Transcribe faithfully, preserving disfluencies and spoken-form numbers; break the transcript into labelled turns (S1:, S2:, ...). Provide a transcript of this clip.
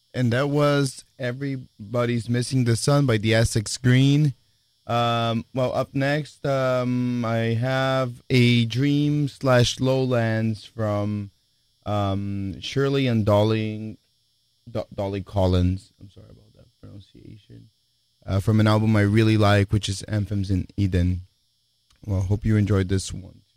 S1: And that was Everybody's Missing the Sun by the Essex Green. Um, well, up next, um, I have A Dream slash Lowlands from um, Shirley and Dolly, Do- Dolly Collins. I'm sorry about that pronunciation. Uh, from an album I really like, which is Anthems in Eden. Well, hope you enjoyed this one.